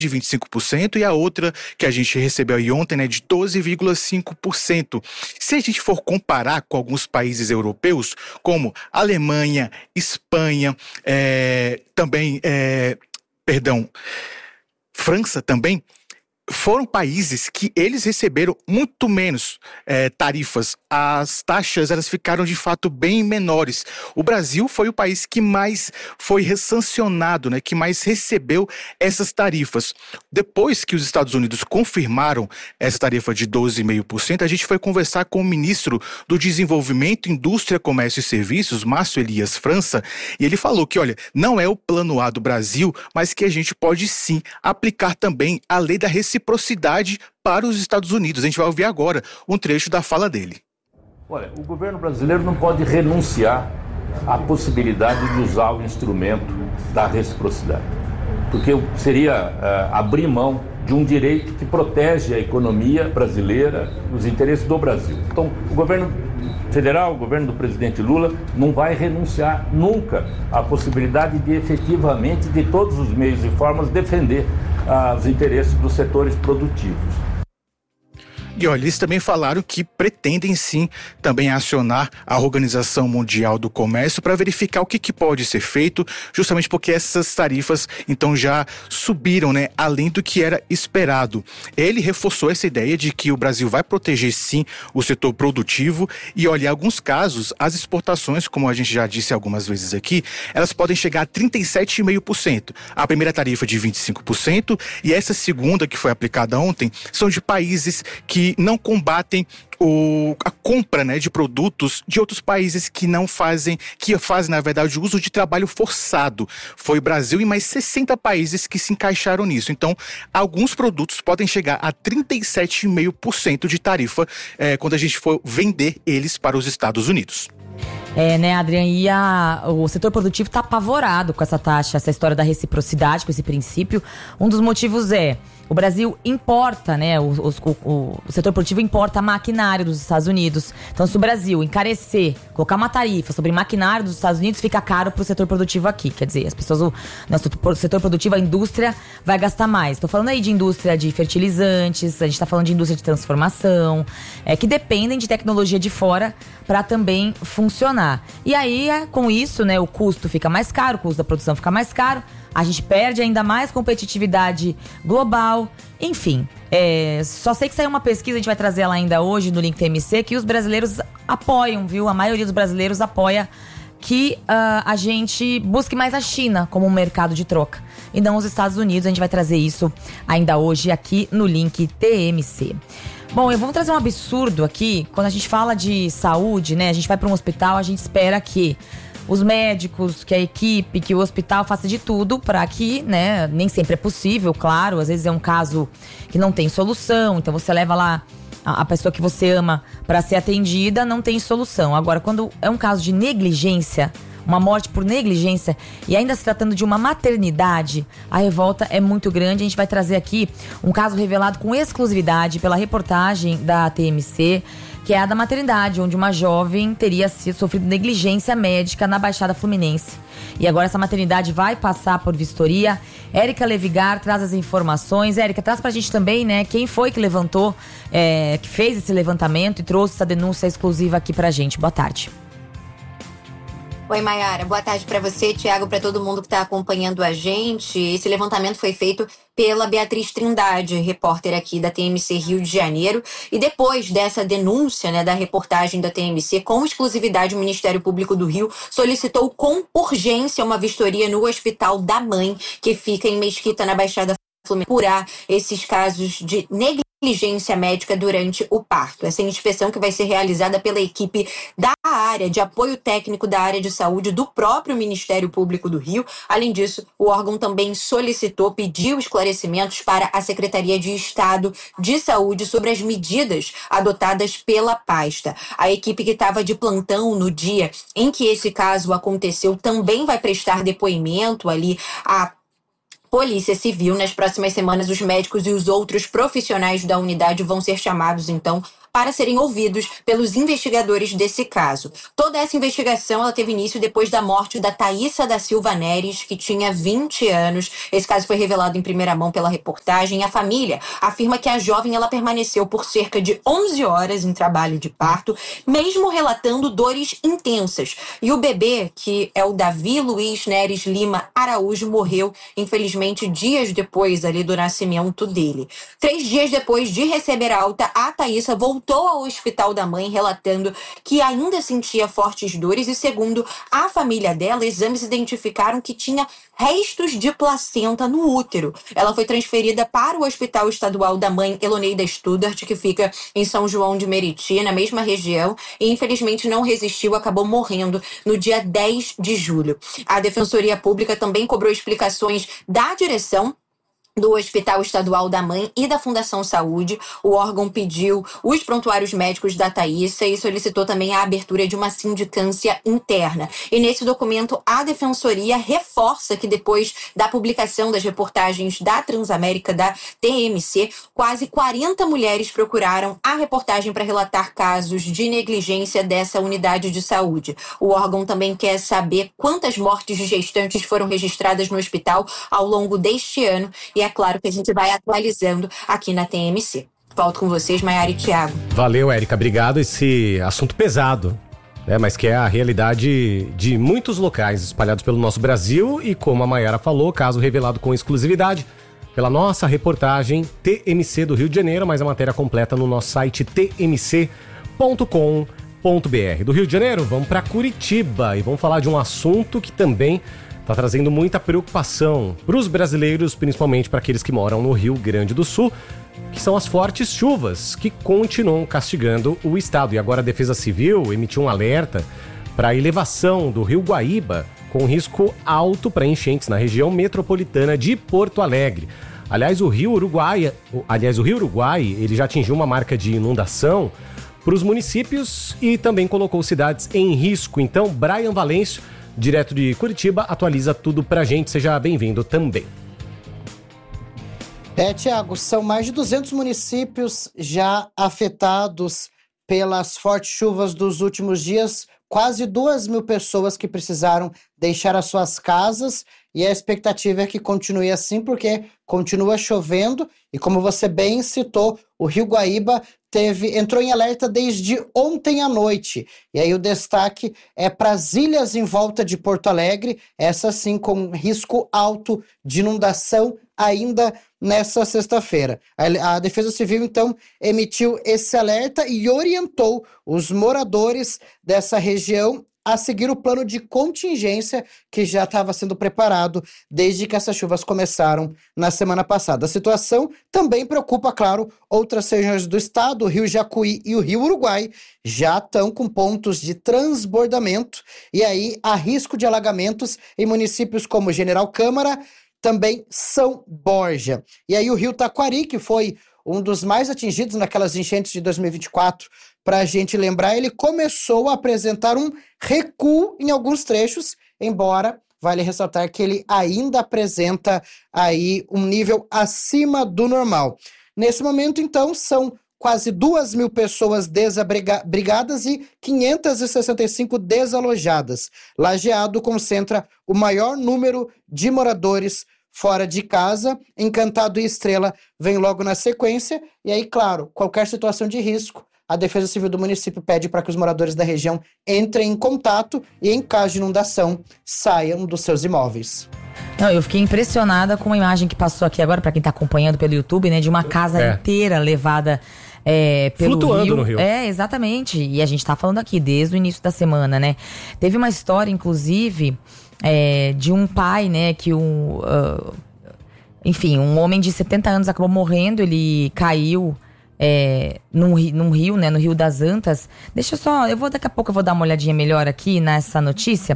de 25% e a outra que a gente recebeu aí ontem, né, de 12,5%. Se a gente for comparar com alguns países europeus, como Alemanha, Espanha, França também, foram países que eles receberam muito menos tarifas. As taxas, elas ficaram de fato bem menores. O Brasil foi o país que mais foi sancionado, né, que mais recebeu essas tarifas. Depois que os Estados Unidos confirmaram essa tarifa de 12,5%, a gente foi conversar com o ministro do Desenvolvimento, Indústria, Comércio e Serviços, Márcio Elias França, e ele falou que, olha, não é o plano A do Brasil, mas que a gente pode sim aplicar também a lei da reciprocidade para os Estados Unidos. A gente vai ouvir agora um trecho da fala dele. Olha, o governo brasileiro não pode renunciar à possibilidade de usar o instrumento da reciprocidade, porque seria abrir mão de um direito que protege a economia brasileira, os interesses do Brasil. Então, o governo federal, o governo do presidente Lula, não vai renunciar nunca à possibilidade de efetivamente, de todos os meios e formas, defender os interesses dos setores produtivos. E olha, eles também falaram que pretendem sim também acionar a Organização Mundial do Comércio para verificar o que pode ser feito, justamente porque essas tarifas então já subiram, né, além do que era esperado. Ele reforçou essa ideia de que o Brasil vai proteger sim o setor produtivo e olha, em alguns casos as exportações, como a gente já disse algumas vezes aqui, elas podem chegar a 37,5%. A primeira tarifa de 25% e essa segunda que foi aplicada ontem são de países que não combatem a compra, né, de produtos de outros países que fazem, na verdade, o uso de trabalho forçado. Foi o Brasil e mais 60 países que se encaixaram nisso. Então, alguns produtos podem chegar a 37,5% de tarifa quando a gente for vender eles para os Estados Unidos. Né, Adriane? E o setor produtivo está apavorado com essa taxa, essa história da reciprocidade, com esse princípio. Um dos motivos o Brasil importa, né? O setor produtivo importa maquinário dos Estados Unidos. Então, se o Brasil encarecer, colocar uma tarifa sobre maquinário dos Estados Unidos, fica caro para o setor produtivo aqui. Quer dizer, as pessoas, o setor produtivo, a indústria vai gastar mais. Estou falando aí de indústria de fertilizantes, a gente está falando de indústria de transformação, que dependem de tecnologia de fora para também funcionar. E aí, com isso, né, o custo fica mais caro, o custo da produção fica mais caro, a gente perde ainda mais competitividade global, enfim. Só sei que saiu uma pesquisa, a gente vai trazer ela ainda hoje no Link TMC, que os brasileiros apoiam, viu? A maioria dos brasileiros apoia que a gente busque mais a China como um mercado de troca e não os Estados Unidos. A gente vai trazer isso ainda hoje aqui no Link TMC. Bom, eu vou trazer um absurdo aqui. Quando a gente fala de saúde, né? A gente vai para um hospital, a gente espera que os médicos, que a equipe, que o hospital faça de tudo para que, né? Nem sempre é possível, claro. Às vezes é um caso que não tem solução. Então você leva lá a pessoa que você ama para ser atendida, não tem solução. Agora, quando é um caso de negligência, uma morte por negligência e ainda se tratando de uma maternidade, a revolta é muito grande. A gente vai trazer aqui um caso revelado com exclusividade pela reportagem da TMC, que é a da maternidade, onde uma jovem teria sofrido negligência médica na Baixada Fluminense. E agora essa maternidade vai passar por vistoria. Érica Levigar traz as informações. Érica, traz pra gente também, né, quem foi que levantou, que fez esse levantamento e trouxe essa denúncia exclusiva aqui pra gente. Boa tarde. Oi, Mayara. Boa tarde para você, Thiago, para todo mundo que está acompanhando a gente. Esse levantamento foi feito pela Beatriz Trindade, repórter aqui da TMC Rio de Janeiro. E depois dessa denúncia, né, da reportagem da TMC, com exclusividade, o Ministério Público do Rio solicitou com urgência uma vistoria no Hospital da Mãe, que fica em Mesquita, na Baixada Fluminense, apurar esses casos de negligência médica durante o parto. Essa inspeção que vai ser realizada pela equipe da área de apoio técnico da área de saúde do próprio Ministério Público do Rio. Além disso, o órgão também pediu esclarecimentos para a Secretaria de Estado de Saúde sobre as medidas adotadas pela pasta. A equipe que estava de plantão no dia em que esse caso aconteceu também vai prestar depoimento ali à Polícia Civil. Nas próximas semanas, os médicos e os outros profissionais da unidade vão ser chamados, então, para serem ouvidos pelos investigadores desse caso. Toda essa investigação ela teve início depois da morte da Thaísa da Silva Neres, que tinha 20 anos. Esse caso foi revelado em primeira mão pela reportagem. A família afirma que a jovem ela permaneceu por cerca de 11 horas em trabalho de parto, mesmo relatando dores intensas. E o bebê, que é o Davi Luiz Neres Lima Araújo, morreu, infelizmente, dias depois ali do nascimento dele. 3 dias depois de receber alta, a Thaísa voltou ao hospital da mãe, relatando que ainda sentia fortes dores e, segundo a família dela, exames identificaram que tinha restos de placenta no útero. Ela foi transferida para o Hospital Estadual da Mãe Eloneida Studart, que fica em São João de Meriti, na mesma região, e infelizmente não resistiu, acabou morrendo no dia 10 de julho. A Defensoria Pública também cobrou explicações da direção do Hospital Estadual da Mãe e da Fundação Saúde. O órgão pediu os prontuários médicos da Thaísa e solicitou também a abertura de uma sindicância interna. E nesse documento, a Defensoria reforça que depois da publicação das reportagens da Transamérica, da TMC, quase 40 mulheres procuraram a reportagem para relatar casos de negligência dessa unidade de saúde. O órgão também quer saber quantas mortes de gestantes foram registradas no hospital ao longo deste ano. E é claro que a gente vai atualizando aqui na TMC. Volto com vocês, Maiara e Thiago. Valeu, Érica. Obrigado. Esse assunto pesado, né? Mas que é a realidade de muitos locais espalhados pelo nosso Brasil. E como a Maiara falou, caso revelado com exclusividade pela nossa reportagem TMC do Rio de Janeiro. Mas a matéria completa no nosso site tmc.com.br. Do Rio de Janeiro, vamos para Curitiba e vamos falar de um assunto que também está trazendo muita preocupação para os brasileiros, principalmente para aqueles que moram no Rio Grande do Sul, que são as fortes chuvas que continuam castigando o estado. E agora a Defesa Civil emitiu um alerta para a elevação do Rio Guaíba, com risco alto para enchentes na região metropolitana de Porto Alegre. Aliás, o Rio Uruguai, ele já atingiu uma marca de inundação para os municípios e também colocou cidades em risco. Então, Brian Valêncio, direto de Curitiba, atualiza tudo pra gente. Seja bem-vindo também. Thiago, são mais de 200 municípios já afetados pelas fortes chuvas dos últimos dias. Quase 2.000 pessoas que precisaram deixar as suas casas e a expectativa é que continue assim porque continua chovendo e, como você bem citou, o Rio Guaíba entrou em alerta desde ontem à noite. E aí o destaque é para as ilhas em volta de Porto Alegre, essa sim com risco alto de inundação ainda nessa sexta-feira. A Defesa Civil, então, emitiu esse alerta e orientou os moradores dessa região a seguir o plano de contingência que já estava sendo preparado desde que essas chuvas começaram na semana passada. A situação também preocupa, claro, outras regiões do estado. O Rio Jacuí e o Rio Uruguai já estão com pontos de transbordamento e aí há risco de alagamentos em municípios como General Câmara, também São Borja. E aí o Rio Taquari, que foi um dos mais atingidos naquelas enchentes de 2024, para a gente lembrar, ele começou a apresentar um recuo em alguns trechos, embora vale ressaltar que ele ainda apresenta aí um nível acima do normal. Nesse momento, então, são quase 2.000 pessoas desabrigadas e 565 desalojadas. Lajeado concentra o maior número de moradores fora de casa. Encantado e Estrela vem logo na sequência. E aí, claro, qualquer situação de risco, a Defesa Civil do município pede para que os moradores da região entrem em contato e, em caso de inundação, saiam dos seus imóveis. Não, eu fiquei impressionada com uma imagem que passou aqui agora, para quem está acompanhando pelo YouTube, né, de uma casa inteira levada pelo flutuando rio. No rio. Exatamente. E a gente tá falando aqui desde o início da semana, né? Teve uma história, inclusive, de um pai, né, que enfim, um homem de 70 anos acabou morrendo, ele caiu num rio, né, no Rio das Antas. Deixa eu só, daqui a pouco eu vou dar uma olhadinha melhor aqui nessa notícia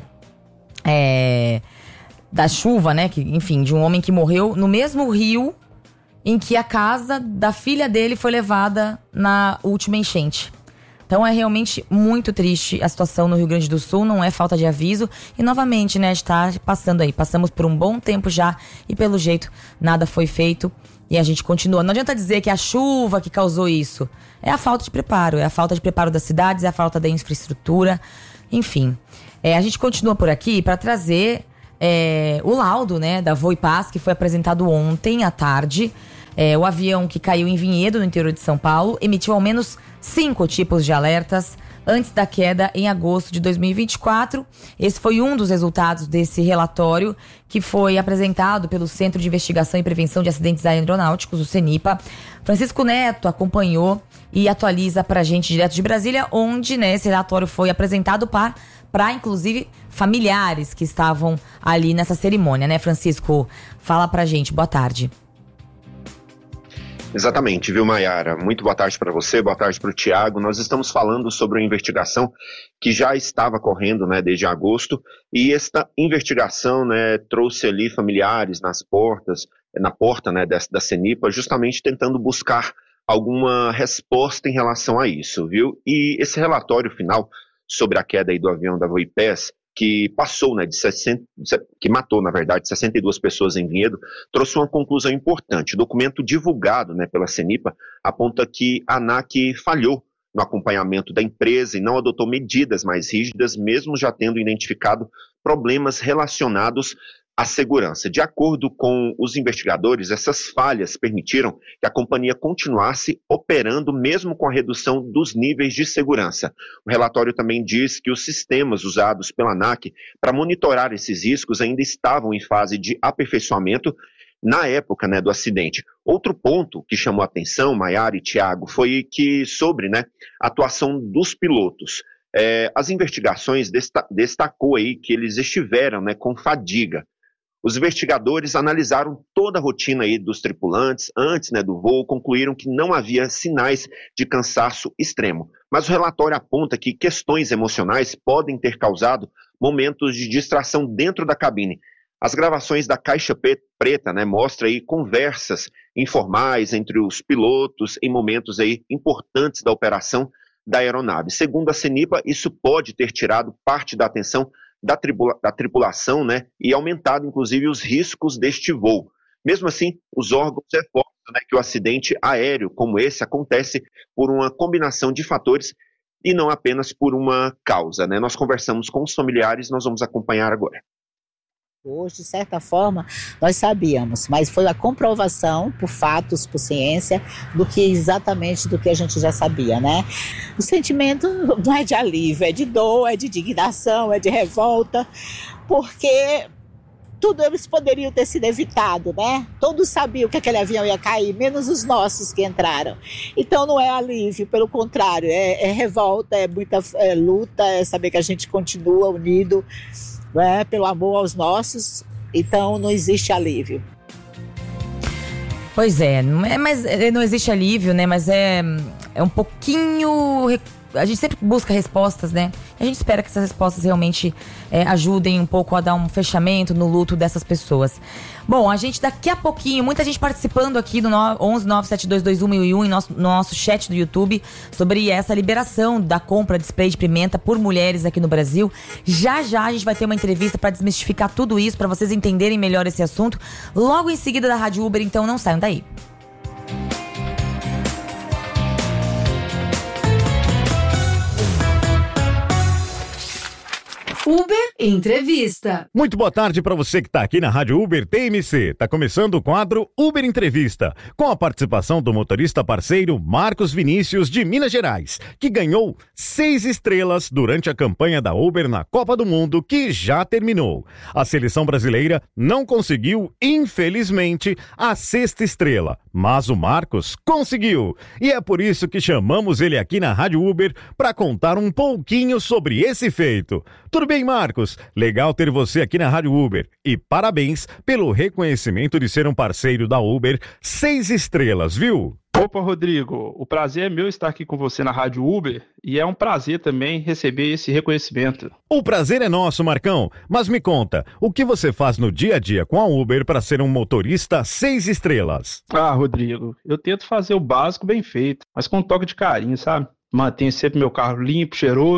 da chuva, né, que, enfim, de um homem que morreu no mesmo rio em que a casa da filha dele foi levada na última enchente. Então é realmente muito triste a situação no Rio Grande do Sul, não é falta de aviso. E novamente, né, a gente tá passamos por um bom tempo já e pelo jeito nada foi feito. E a gente continua. Não adianta dizer que é a chuva que causou isso. É a falta de preparo. É a falta de preparo das cidades, é a falta da infraestrutura. Enfim. A gente continua por aqui para trazer o laudo, né, da Voipaz, que foi apresentado ontem à tarde. O avião que caiu em Vinhedo, no interior de São Paulo, emitiu ao menos 5 tipos de alertas antes da queda em agosto de 2024. Esse foi um dos resultados desse relatório que foi apresentado pelo Centro de Investigação e Prevenção de Acidentes Aeronáuticos, o CENIPA. Francisco Neto acompanhou e atualiza pra gente direto de Brasília, onde, né, esse relatório foi apresentado para inclusive familiares que estavam ali nessa cerimônia, né, Francisco? Fala pra gente, boa tarde. Exatamente, viu, Maiara? Muito boa tarde para você, boa tarde para o Tiago. Nós estamos falando sobre uma investigação que já estava correndo, né, desde agosto, e esta investigação, né, trouxe ali familiares na porta, né, da CENIPA, justamente tentando buscar alguma resposta em relação a isso, viu? E esse relatório final sobre a queda aí do avião da Voipaz, que passou, né, que matou, na verdade, 62 pessoas em Vinhedo, trouxe uma conclusão importante. O documento divulgado, né, pela CENIPA aponta que a ANAC falhou no acompanhamento da empresa e não adotou medidas mais rígidas, mesmo já tendo identificado problemas relacionados à segurança. De acordo com os investigadores, essas falhas permitiram que a companhia continuasse operando mesmo com a redução dos níveis de segurança. O relatório também diz que os sistemas usados pela ANAC para monitorar esses riscos ainda estavam em fase de aperfeiçoamento na época, né, do acidente. Outro ponto que chamou a atenção, Maiara e Tiago, foi que sobre, né, a atuação dos pilotos. As investigações destacou aí que eles estiveram, né, com fadiga. Os investigadores analisaram toda a rotina aí dos tripulantes antes, né, do voo, concluíram que não havia sinais de cansaço extremo. Mas o relatório aponta que questões emocionais podem ter causado momentos de distração dentro da cabine. As gravações da caixa preta, né, mostram aí conversas informais entre os pilotos em momentos aí importantes da operação da aeronave. Segundo a CENIPA, isso pode ter tirado parte da atenção da tripulação, né, e aumentado, inclusive, os riscos deste voo. Mesmo assim, os órgãos reforçam, né, que o acidente aéreo como esse acontece por uma combinação de fatores e não apenas por uma causa, né? Nós conversamos com os familiares, nós vamos acompanhar agora. Hoje, de certa forma, nós sabíamos, mas foi a comprovação por fatos, por ciência, exatamente do que a gente já sabia, né? O sentimento não é de alívio, é de dor, é de indignação, é de revolta, porque tudo eles poderiam ter sido evitado, né? Todos sabiam que aquele avião ia cair, menos os nossos que entraram. Então não é alívio, pelo contrário, é revolta, é muita luta, é saber que a gente continua unido, pelo amor aos nossos, então não existe alívio. Pois é, mas não existe alívio, né? Mas é um pouquinho. A gente sempre busca respostas, né? E a gente espera que essas respostas realmente ajudem um pouco a dar um fechamento no luto dessas pessoas. Bom, a gente daqui a pouquinho, muita gente participando aqui no 1197222101 no nosso chat do YouTube sobre essa liberação da compra de spray de pimenta por mulheres aqui no Brasil. Já a gente vai ter uma entrevista para desmistificar tudo isso, para vocês entenderem melhor esse assunto. Logo em seguida da Rádio Uber, então não saiam daí. Uber Entrevista. Muito boa tarde para você que está aqui na Rádio Uber TMC. Está começando o quadro Uber Entrevista, com a participação do motorista parceiro Marcos Vinícius, de Minas Gerais, que ganhou 6 estrelas durante a campanha da Uber na Copa do Mundo, que já terminou. A seleção brasileira não conseguiu, infelizmente, a 6ª estrela, mas o Marcos conseguiu. E é por isso que chamamos ele aqui na Rádio Uber para contar um pouquinho sobre esse feito. Tudo bem, Marcos? Legal ter você aqui na Rádio Uber. E parabéns pelo reconhecimento de ser um parceiro da Uber 6 estrelas, viu? Opa, Rodrigo, o prazer é meu estar aqui com você na Rádio Uber e é um prazer também receber esse reconhecimento. O prazer é nosso, Marcão, mas me conta, o que você faz no dia a dia com a Uber para ser um motorista 6 estrelas? Ah, Rodrigo, eu tento fazer o básico bem feito, mas com um toque de carinho, sabe? Mantenho sempre meu carro limpo, cheiroso,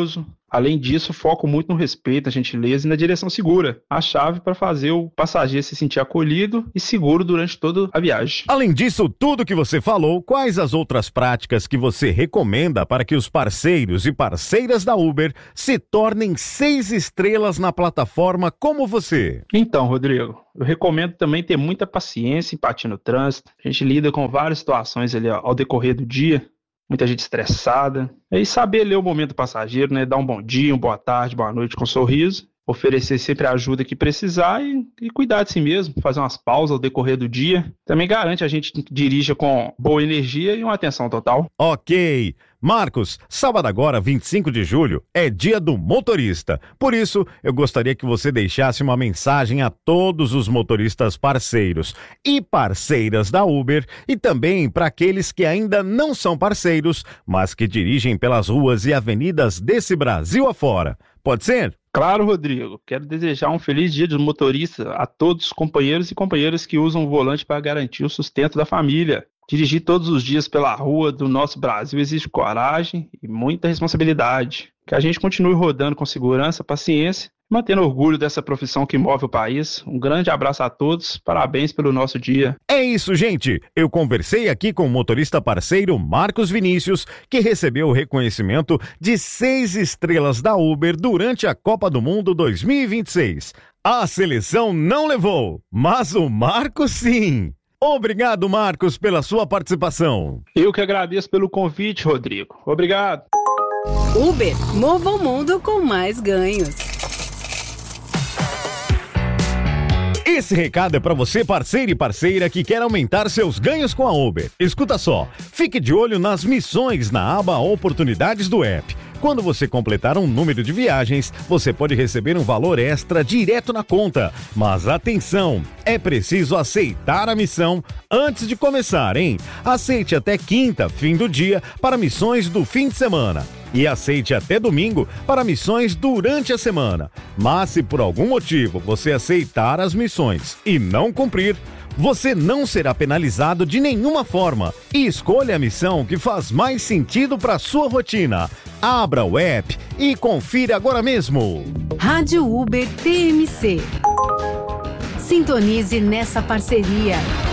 Além disso, foco muito no respeito, na gentileza e na direção segura, a chave para fazer o passageiro se sentir acolhido e seguro durante toda a viagem. Além disso, tudo que você falou, quais as outras práticas que você recomenda para que os parceiros e parceiras da Uber se tornem 6 estrelas na plataforma como você? Então, Rodrigo, eu recomendo também ter muita paciência e empatia no trânsito. A gente lida com várias situações ali ao decorrer do dia, muita gente estressada. E saber ler o momento do passageiro, né? Dar um bom dia, uma boa tarde, boa noite com um sorriso. Oferecer sempre a ajuda que precisar e cuidar de si mesmo, fazer umas pausas ao decorrer do dia. Também garante a gente dirija com boa energia e uma atenção total. Ok. Marcos, sábado agora, 25 de julho, é dia do motorista. Por isso, eu gostaria que você deixasse uma mensagem a todos os motoristas parceiros e parceiras da Uber e também para aqueles que ainda não são parceiros, mas que dirigem pelas ruas e avenidas desse Brasil afora. Pode ser? Claro, Rodrigo. Quero desejar um feliz dia do motorista a todos os companheiros e companheiras que usam o volante para garantir o sustento da família. Dirigir todos os dias pela rua do nosso Brasil exige coragem e muita responsabilidade. Que a gente continue rodando com segurança, paciência, mantendo orgulho dessa profissão que move o país. Um grande abraço a todos, parabéns pelo nosso dia. É isso, gente. Eu conversei aqui com o motorista parceiro Marcos Vinícius, que recebeu o reconhecimento de 6 estrelas da Uber durante a Copa do Mundo 2026. A seleção não levou, mas o Marcos sim. Obrigado, Marcos, pela sua participação. Eu que agradeço pelo convite, Rodrigo. Obrigado. Uber, mova o mundo com mais ganhos. Esse recado é para você, parceiro e parceira, que quer aumentar seus ganhos com a Uber. Escuta só, fique de olho nas missões na aba Oportunidades do app. Quando você completar um número de viagens, você pode receber um valor extra direto na conta. Mas atenção, é preciso aceitar a missão antes de começar, hein? Aceite até quinta, fim do dia, para missões do fim de semana. E aceite até domingo para missões durante a semana. Mas se por algum motivo você aceitar as missões e não cumprir, você não será penalizado de nenhuma forma e escolha a missão que faz mais sentido para sua rotina. Abra o app e confira agora mesmo. Rádio Uber TMC. Sintonize nessa parceria.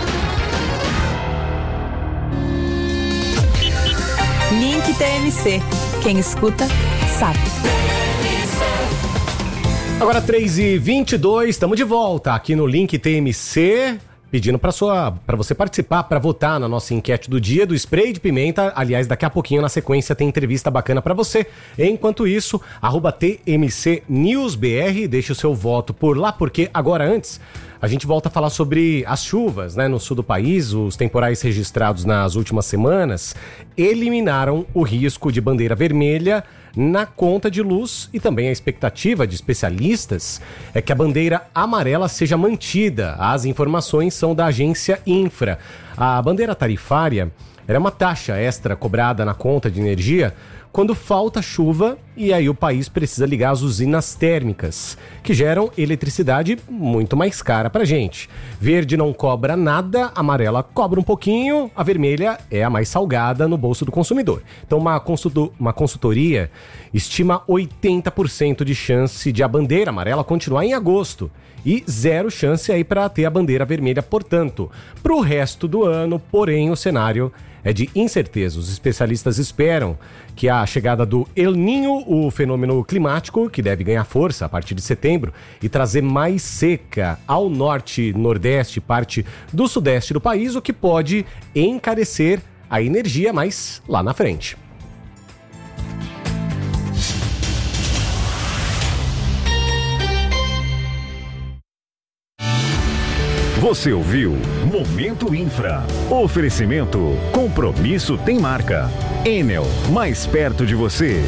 Link TMC. Quem escuta, sabe. Agora 3h22, estamos de volta aqui no Link TMC. Pedindo para você participar, para votar na nossa enquete do dia do spray de pimenta. Aliás, daqui a pouquinho na sequência tem entrevista bacana para você. Enquanto isso, @TMCNewsBR, deixa o seu voto por lá, porque agora antes a gente volta a falar sobre as chuvas, né, no sul do país. Os temporais registrados nas últimas semanas eliminaram o risco de bandeira vermelha na conta de luz e também a expectativa de especialistas é que a bandeira amarela seja mantida. As informações são da agência Infra. A bandeira tarifária era uma taxa extra cobrada na conta de energia quando falta chuva e aí o país precisa ligar as usinas térmicas, que geram eletricidade muito mais cara pra gente. Verde não cobra nada, amarela cobra um pouquinho, a vermelha é a mais salgada no bolso do consumidor. Então uma consultoria estima 80% de chance de a bandeira amarela continuar em agosto e 0 chance aí para ter a bandeira vermelha, portanto. Pro resto do ano, porém, o cenário é de incerteza. Os especialistas esperam que a chegada do El Niño, o fenômeno climático, que deve ganhar força a partir de setembro e trazer mais seca ao norte, nordeste, parte do sudeste do país, o que pode encarecer a energia mais lá na frente. Você ouviu Momento Infra. Oferecimento. Compromisso tem marca. Enel, mais perto de você.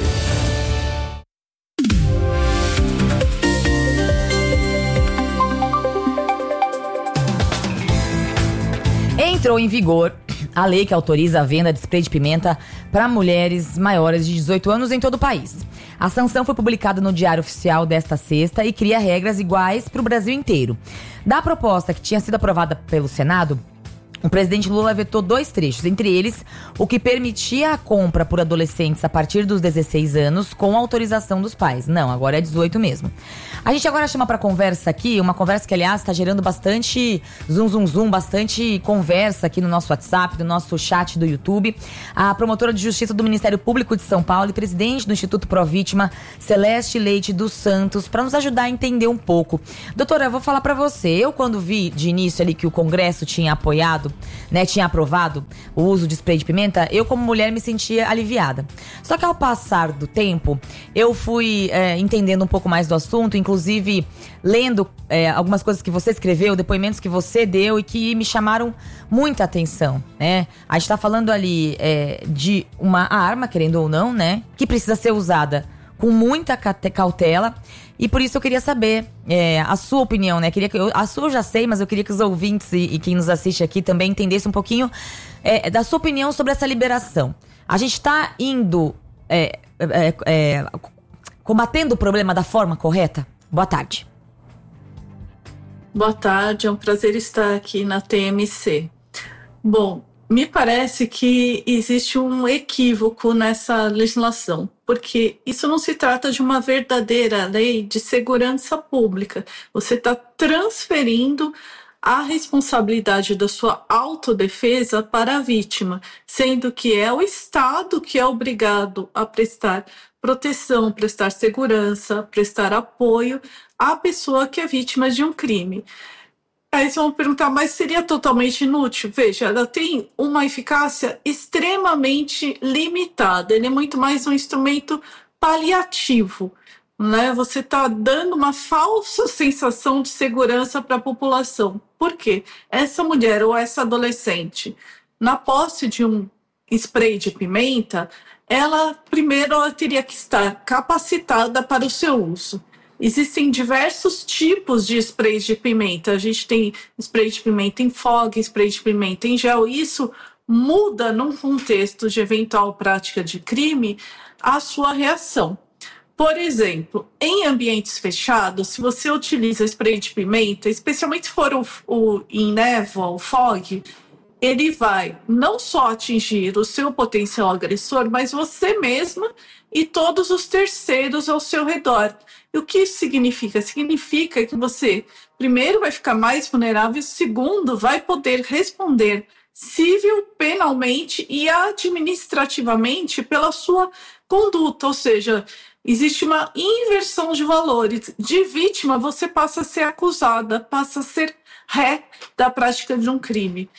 Entrou em vigor a lei que autoriza a venda de spray de pimenta para mulheres maiores de 18 anos em todo o país. A sanção foi publicada no Diário Oficial desta sexta e cria regras iguais para o Brasil inteiro. Da proposta que tinha sido aprovada pelo Senado, o presidente Lula vetou 2 trechos, entre eles o que permitia a compra por adolescentes a partir dos 16 anos com autorização dos pais. Não, agora é 18 mesmo. A gente agora chama para conversa aqui, uma conversa que, aliás, está gerando bastante bastante conversa aqui no nosso WhatsApp, no nosso chat do YouTube. A promotora de Justiça do Ministério Público de São Paulo e presidente do Instituto Provítima, Celeste Leite dos Santos, para nos ajudar a entender um pouco. Doutora, eu vou falar para você. Eu, quando vi de início ali que o Congresso tinha apoiado, né, tinha aprovado o uso de spray de pimenta, eu, como mulher, me sentia aliviada. Só que ao passar do tempo, eu fui entendendo um pouco mais do assunto, inclusive lendo algumas coisas que você escreveu, depoimentos que você deu e que me chamaram muita atenção, né? A gente tá falando ali de uma arma, querendo ou não, né, que precisa ser usada com muita cautela. E por isso eu queria saber a sua opinião, né? A sua eu já sei, mas eu queria que os ouvintes e quem nos assiste aqui também entendesse um pouquinho da sua opinião sobre essa liberação. A gente está indo combatendo o problema da forma correta? Boa tarde. Boa tarde, é um prazer estar aqui na TMC. Bom, me parece que existe um equívoco nessa legislação, porque isso não se trata de uma verdadeira lei de segurança pública. Você está transferindo a responsabilidade da sua autodefesa para a vítima, sendo que é o Estado que é obrigado a prestar proteção, prestar segurança, prestar apoio à pessoa que é vítima de um crime. Aí vocês vão perguntar, mas seria totalmente inútil? Veja, ela tem uma eficácia extremamente limitada. Ele é muito mais um instrumento paliativo, né? Você está dando uma falsa sensação de segurança para a população. Por quê? Essa mulher ou essa adolescente, na posse de um spray de pimenta, ela teria que estar capacitada para o seu uso. Existem diversos tipos de sprays de pimenta. A gente tem spray de pimenta em fogo, spray de pimenta em gel. Isso muda, num contexto de eventual prática de crime, a sua reação. Por exemplo, em ambientes fechados, se você utiliza spray de pimenta, especialmente se for em névoa, o fog, ele vai não só atingir o seu potencial agressor, mas você mesma e todos os terceiros ao seu redor. E o que isso significa? Significa que você, primeiro, vai ficar mais vulnerável, segundo, vai poder responder civil, penalmente e administrativamente pela sua conduta. Ou seja, existe uma inversão de valores. De vítima, você passa a ser acusada, passa a ser ré da prática de um crime.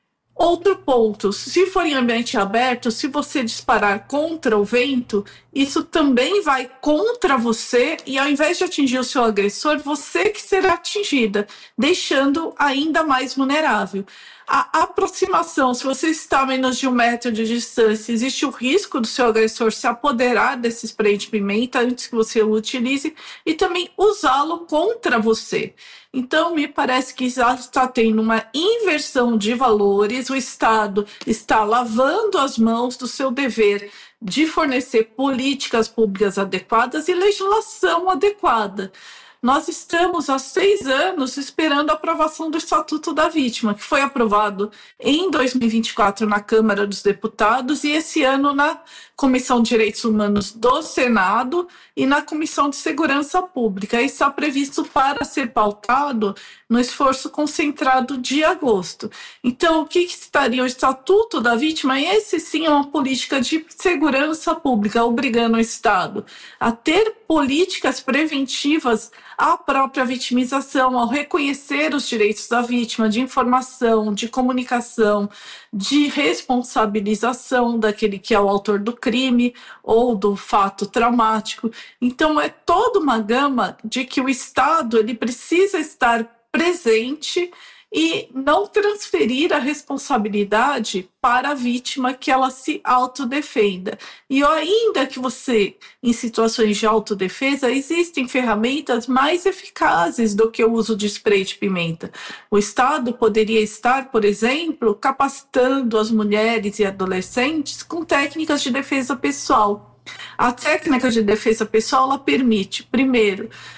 Outro ponto, se for em ambiente aberto, se você disparar contra o vento, isso também vai contra você e ao invés de atingir o seu agressor, você que será atingida, deixando ainda mais vulnerável. A aproximação, se você está a menos de 1 metro de distância, existe o risco do seu agressor se apoderar desse spray de pimenta antes que você o utilize e também usá-lo contra você. Então, me parece que já está tendo uma inversão de valores, o Estado está lavando as mãos do seu dever de fornecer políticas públicas adequadas e legislação adequada. Nós estamos há 6 anos esperando a aprovação do Estatuto da Vítima, que foi aprovado em 2024 na Câmara dos Deputados e esse ano na Comissão de Direitos Humanos do Senado e na Comissão de Segurança Pública. Isso está previsto para ser pautado no esforço concentrado de agosto. Então, o que estaria o Estatuto da Vítima? Esse sim é uma política de segurança pública, obrigando o Estado a ter políticas preventivas à própria vitimização, ao reconhecer os direitos da vítima de informação, de comunicação, de responsabilização daquele que é o autor do crime ou do fato traumático. Então, é toda uma gama de que o Estado ele precisa estar presente e não transferir a responsabilidade para a vítima que ela se autodefenda. E ainda que você, em situações de autodefesa, existem ferramentas mais eficazes do que o uso de spray de pimenta. O Estado poderia estar, por exemplo, capacitando as mulheres e adolescentes com técnicas de defesa pessoal. A técnica de defesa pessoal ela permite, primeiro,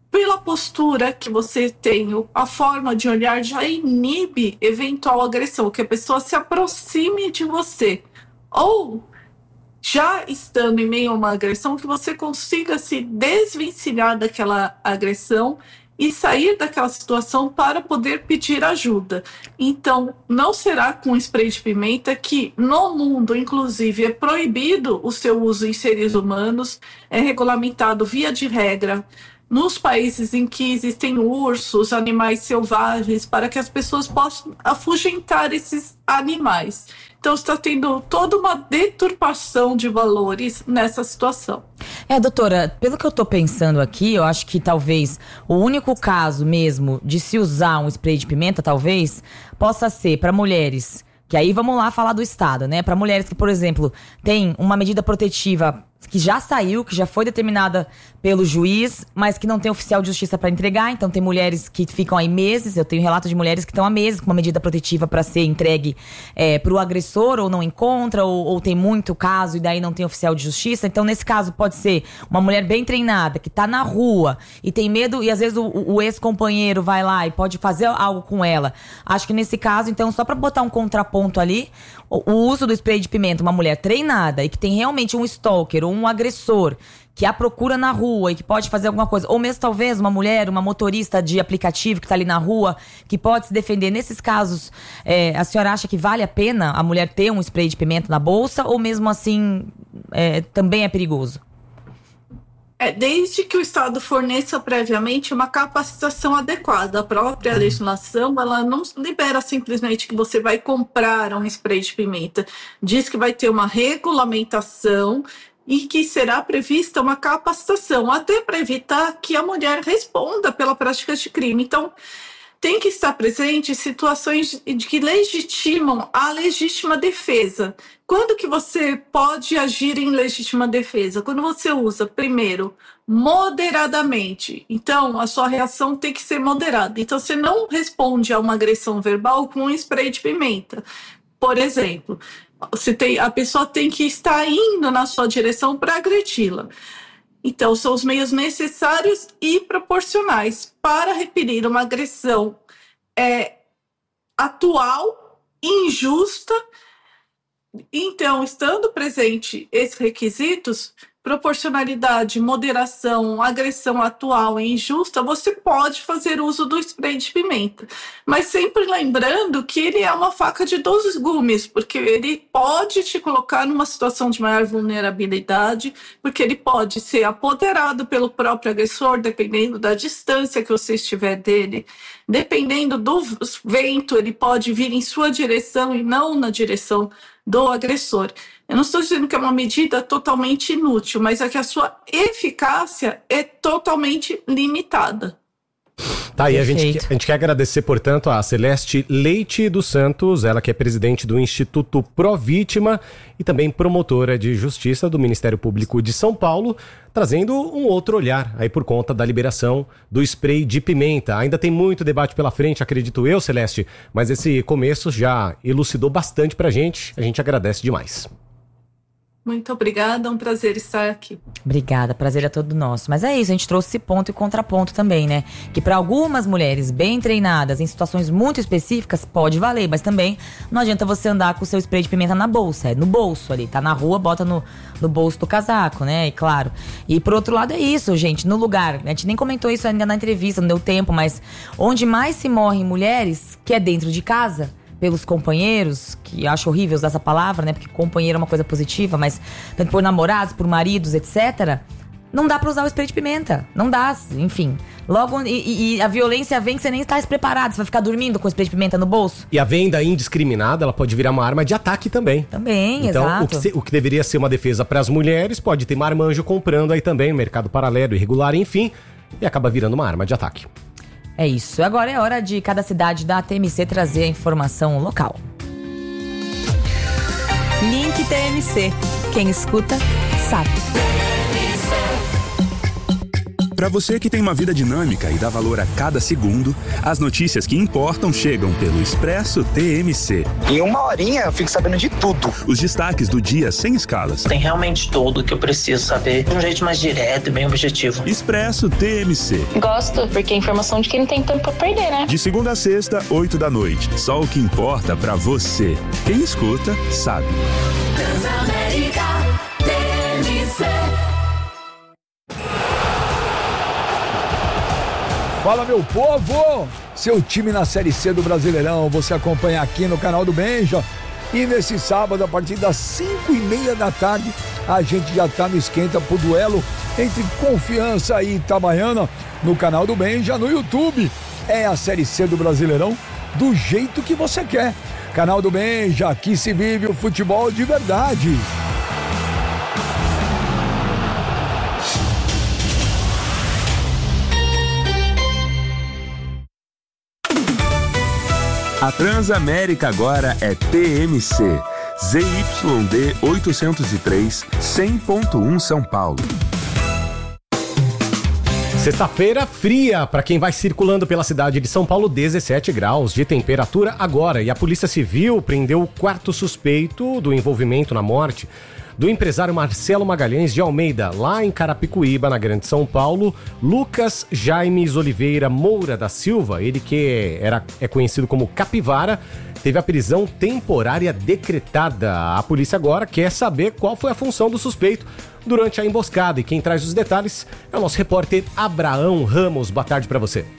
pela postura que você tem, a forma de olhar já inibe eventual agressão, que a pessoa se aproxime de você. Ou, já estando em meio a uma agressão, que você consiga se desvencilhar daquela agressão e sair daquela situação para poder pedir ajuda. Então, não será com spray de pimenta, que no mundo, inclusive, é proibido o seu uso em seres humanos, é regulamentado via de regra nos países em que existem ursos, animais selvagens, para que as pessoas possam afugentar esses animais. Então está tendo toda uma deturpação de valores nessa situação. Doutora, pelo que eu tô pensando aqui, eu acho que talvez o único caso mesmo de se usar um spray de pimenta, talvez, possa ser para mulheres, que aí vamos lá falar do Estado, né? Para mulheres que, por exemplo, tem uma medida protetiva que já saiu, que já foi determinada pelo juiz, mas que não tem oficial de justiça para entregar. Então tem mulheres que ficam aí meses, eu tenho relato de mulheres que estão há meses com uma medida protetiva para ser entregue pro agressor, ou não encontra, ou tem muito caso e daí não tem oficial de justiça. Então nesse caso pode ser uma mulher bem treinada, que tá na rua e tem medo, e às vezes o ex-companheiro vai lá e pode fazer algo com ela. Acho que nesse caso, então, só para botar um contraponto ali, o uso do spray de pimenta, uma mulher treinada e que tem realmente um stalker ou um agressor que a procura na rua e que pode fazer alguma coisa, ou mesmo talvez uma mulher, uma motorista de aplicativo que tá ali na rua, que pode se defender. Nesses casos, a senhora acha que vale a pena a mulher ter um spray de pimenta na bolsa, ou mesmo assim também é perigoso? Desde que o Estado forneça previamente uma capacitação adequada. A própria legislação, ela não libera simplesmente que você vai comprar um spray de pimenta. Diz que vai ter uma regulamentação e que será prevista uma capacitação, até para evitar que a mulher responda pela prática de crime. Então, tem que estar presente em situações que legitimam a legítima defesa. Quando que você pode agir em legítima defesa? Quando você usa, primeiro, moderadamente. Então, a sua reação tem que ser moderada. Então, você não responde a uma agressão verbal com um spray de pimenta. Por exemplo, a pessoa tem que estar indo na sua direção para agredi-la. Então, são os meios necessários e proporcionais para repelir uma agressão atual, injusta. Então, estando presente esses requisitos, proporcionalidade, moderação, agressão atual e injusta, você pode fazer uso do spray de pimenta. Mas sempre lembrando que ele é uma faca de 12 gumes, porque ele pode te colocar numa situação de maior vulnerabilidade, porque ele pode ser apoderado pelo próprio agressor, dependendo da distância que você estiver dele. Dependendo do vento, ele pode vir em sua direção e não na direção do agressor. Eu não estou dizendo que é uma medida totalmente inútil, mas é que a sua eficácia é totalmente limitada. Tá aí, a gente quer agradecer, portanto, a Celeste Leite dos Santos, ela que é presidente do Instituto Provítima e também promotora de justiça do Ministério Público de São Paulo, trazendo um outro olhar aí por conta da liberação do spray de pimenta. Ainda tem muito debate pela frente, acredito eu, Celeste, mas esse começo já elucidou bastante pra gente, a gente agradece demais. Muito obrigada, é um prazer estar aqui. Obrigada, prazer é todo nosso. Mas é isso, a gente trouxe esse ponto e contraponto também, né? Que para algumas mulheres bem treinadas, em situações muito específicas, pode valer. Mas também não adianta você andar com o seu spray de pimenta na bolsa. É no bolso ali, tá na rua, bota no bolso do casaco, né? E claro. E por outro lado é isso, gente, no lugar. A gente nem comentou isso ainda na entrevista, não deu tempo, mas onde mais se morrem mulheres, que é dentro de casa, pelos companheiros, que eu acho horrível usar essa palavra, né? Porque companheiro é uma coisa positiva, mas tanto por namorados, por maridos, etc., não dá pra usar o spray de pimenta. Não dá, enfim. Logo, e a violência vem que você nem está preparado. Você vai ficar dormindo com o spray de pimenta no bolso. E a venda indiscriminada, ela pode virar uma arma de ataque também. Também, então, exato. O que deveria ser uma defesa para as mulheres, pode ter marmanjo comprando aí também, no mercado paralelo, irregular, enfim, e acaba virando uma arma de ataque. É isso. Agora é hora de cada cidade da TMC trazer a informação local. Link TMC. Quem escuta, sabe. Para você que tem uma vida dinâmica e dá valor a cada segundo, as notícias que importam chegam pelo Expresso TMC. Em uma horinha eu fico sabendo de tudo. Os destaques do dia sem escalas. Tem realmente tudo que eu preciso saber de um jeito mais direto e bem objetivo. Expresso TMC. Gosto, porque é informação de quem não tem tempo pra perder, né? De segunda a sexta, 20h. Só o que importa pra você. Quem escuta, sabe. Transamérica TMC. Fala, meu povo! Seu time na Série C do Brasileirão, você acompanha aqui no canal do Benja. E nesse sábado, a partir das 5h30 da tarde, a gente já tá no esquenta pro duelo entre Confiança e Itabaiana no canal do Benja, no YouTube. É a Série C do Brasileirão do jeito que você quer. Canal do Benja, aqui se vive o futebol de verdade. A Transamérica agora é TMC. ZYD 803, 100.1 São Paulo. Sexta-feira fria para quem vai circulando pela cidade de São Paulo, 17 graus de temperatura agora. E a Polícia Civil prendeu o quarto suspeito do envolvimento na morte do empresário Marcelo Magalhães de Almeida, lá em Carapicuíba, na Grande São Paulo. Lucas Jaimes Oliveira Moura da Silva, ele que é conhecido como Capivara, teve a prisão temporária decretada. A polícia agora quer saber qual foi a função do suspeito durante a emboscada. E quem traz os detalhes é o nosso repórter Abraão Ramos. Boa tarde para você.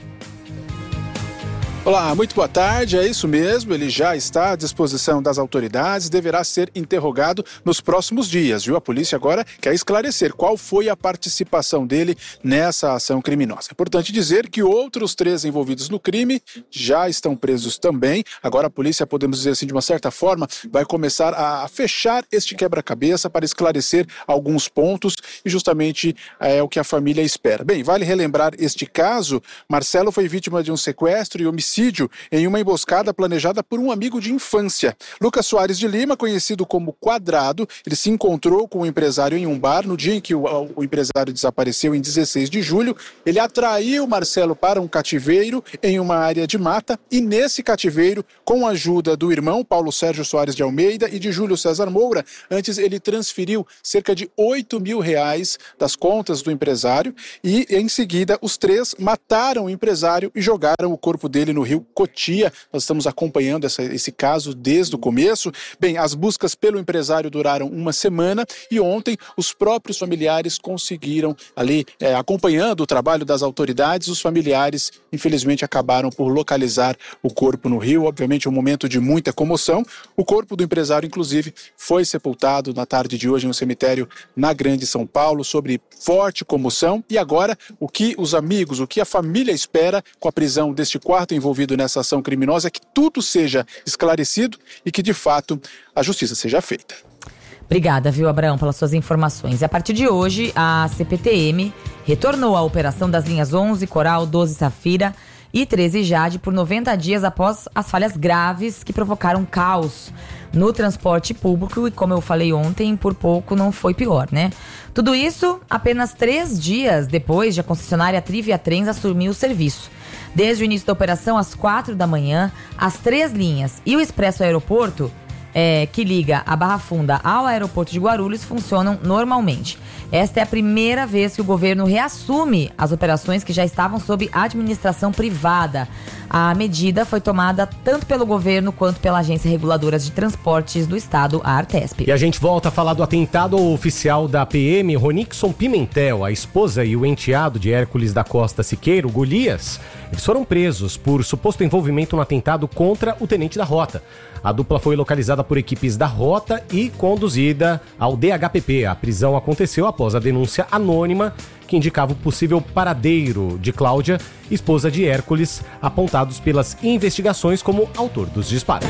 Olá, muito boa tarde, é isso mesmo, ele já está à disposição das autoridades, deverá ser interrogado nos próximos dias, viu? A polícia agora quer esclarecer qual foi a participação dele nessa ação criminosa. É importante dizer que outros 3 envolvidos no crime já estão presos também. Agora a polícia, podemos dizer assim, de uma certa forma, vai começar a fechar este quebra-cabeça para esclarecer alguns pontos e justamente é o que a família espera. Bem, vale relembrar este caso. Marcelo foi vítima de um sequestro e homicídio em uma emboscada planejada por um amigo de infância. Lucas Soares de Lima, conhecido como Quadrado, ele se encontrou com o empresário em um bar no dia em que o empresário desapareceu, em 16 de julho. Ele atraiu Marcelo para um cativeiro em uma área de mata e nesse cativeiro, com a ajuda do irmão Paulo Sérgio Soares de Almeida e de Júlio César Moura, antes ele transferiu cerca de R$8 mil das contas do empresário e em seguida os 3 mataram o empresário e jogaram o corpo dele no Rio Cotia. Nós estamos acompanhando esse caso desde o começo. Bem, as buscas pelo empresário duraram uma semana e ontem os próprios familiares conseguiram ali, acompanhando o trabalho das autoridades, os familiares infelizmente acabaram por localizar o corpo no Rio. Obviamente um momento de muita comoção. O corpo do empresário, inclusive, foi sepultado na tarde de hoje em um cemitério na Grande São Paulo, sobre forte comoção. E agora, o que os amigos, o que a família espera com a prisão deste quarto envolvido nessa ação criminosa é que tudo seja esclarecido e que, de fato, a justiça seja feita. Obrigada, viu, Abraão, pelas suas informações. E a partir de hoje, a CPTM retornou à operação das linhas 11, Coral, 12, Safira e 13 Jade por 90 dias após as falhas graves que provocaram caos no transporte público e, como eu falei ontem, por pouco não foi pior, né? Tudo isso apenas 3 dias depois de a concessionária Trivia Trens assumir o serviço. Desde o início da operação, às 4 da manhã, as 3 linhas e o Expresso Aeroporto, que liga a Barra Funda ao aeroporto de Guarulhos, funcionam normalmente. Esta é a primeira vez que o governo reassume as operações que já estavam sob administração privada. A medida foi tomada tanto pelo governo quanto pela Agência Reguladora de Transportes do Estado, a Artesp. E a gente volta a falar do atentado ao oficial da PM, Ronixon Pimentel, a esposa e o enteado de Hércules da Costa Siqueiro, Golias. Eles foram presos por suposto envolvimento no atentado contra o tenente da Rota. A dupla foi localizada por equipes da Rota e conduzida ao DHPP. A prisão aconteceu após a denúncia anônima que indicava o possível paradeiro de Cláudia, esposa de Hércules, apontados pelas investigações como autor dos disparos.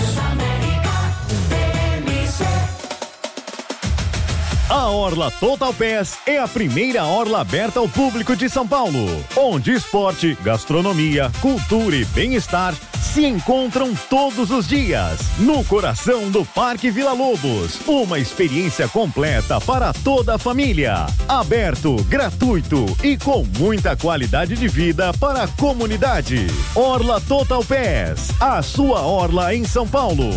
A Orla Total Pass é a primeira orla aberta ao público de São Paulo, onde esporte, gastronomia, cultura e bem-estar se encontram todos os dias no coração do Parque Vila Lobos. Uma experiência completa para toda a família. Aberto, gratuito e com muita qualidade de vida para a comunidade. Orla Total Pass, a sua orla em São Paulo.